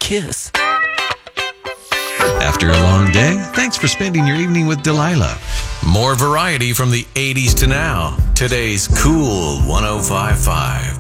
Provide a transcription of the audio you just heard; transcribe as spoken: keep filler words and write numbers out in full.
kiss. After a long day, thanks for spending your evening with Delilah. More variety from the eighties to now. Today's Cool one oh five point five.